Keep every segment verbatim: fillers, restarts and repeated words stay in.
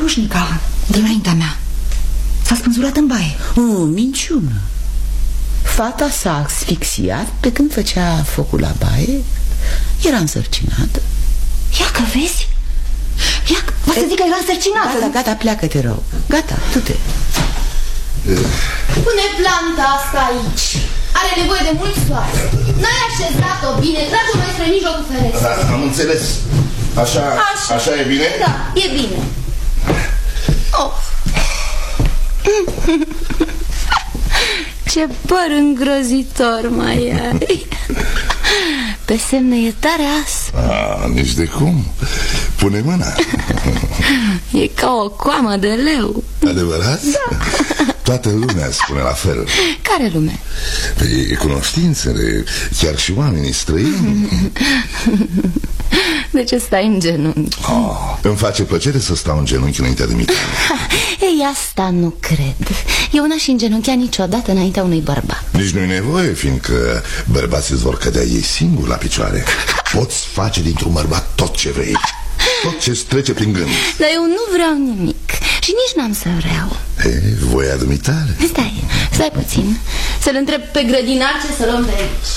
slușnica dinaintea mea s-a spânzurat în baie. Oh, minciună. Fata s-a asfixiat pe când făcea focul la baie. Era însărcinată. Ia că vezi? Ia că, vă să zic că era însărcinată. Gata, gata, pleacă, te rog. Gata, du-te. Pune planta asta aici. Are nevoie de mult soare. N-ai așezat-o bine. Trage-o mai spre mijlocul ferestrei. Da, am înțeles. Așa, așa, așa e bine? Da, e bine. Oh. Ce păr îngrozitor mai ai. Pe semne e tare aspru. Ah, nici de cum. Pune mâna. E ca o coamă de leu. Adevărat? Da. Toată lumea spune la fel. Care lume? Păi cunoștințele, chiar și oamenii străini. De ce stai în genunchi? Oh, îmi face plăcere să stau în genunchi înaintea de mitale. Ei, asta nu cred. Eu n-aș îngenunchea niciodată înaintea unui bărbat. Nici nu-i nevoie, fiindcă bărbații îți vor cădea ei singuri la picioare. Poți face dintr-un bărbat tot ce vrei, tot ce-ți trece prin gând. Dar eu nu vreau nimic și nici n-am să vreau. E, voia dumitale. Stai, stai puțin. Să-l întreb pe grădinar ce să luăm de aici.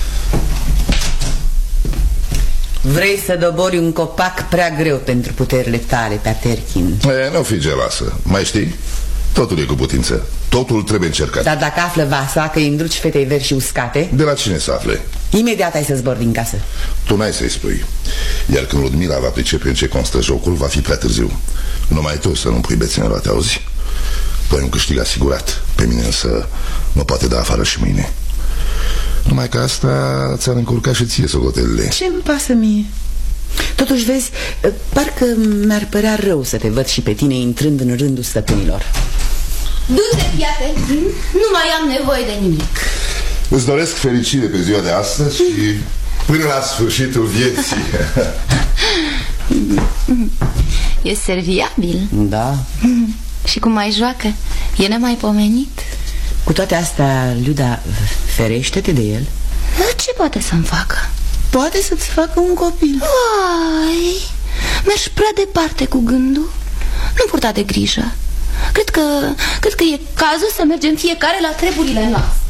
Vrei să dobori un copac prea greu pentru puterile tale, Peterkin. E, nu fi geloasă. Mai știi? Totul e cu putință. Totul trebuie încercat. Dar dacă află Vasa că îi îndruci fetei verzi și uscate, de la cine să afle? Imediat ai să zbori din casă. Tu n-ai să-i spui. Iar când Ludmila va pricepe în ce constă jocul, va fi prea târziu. Numai tu să nu pui bețe în roate, auzi? Tu ai un câștig asigurat. Pe mine însă mă poate da afară și mâine. Numai că asta ți-ar încurca și ție socotelele. Ce-mi pasă mie? Totuși, vezi, parcă mi-ar părea rău să te văd și pe tine intrând în rândul stăpânilor. Du-te, fiate, nu mai am nevoie de nimic. Îți doresc fericire pe ziua de astăzi și până la sfârșitul vieții. E serviabil. Da. Și cum mai joacă, e nemaipomenit. Cu toate astea, Luda, ferește-te de el. Ce poate să-mi facă? Poate să-ți facă un copil. Vai, mergi prea departe cu gândul. Nu purta de grijă. Cred că, cred că e cazul să mergem fiecare la treburile noastre.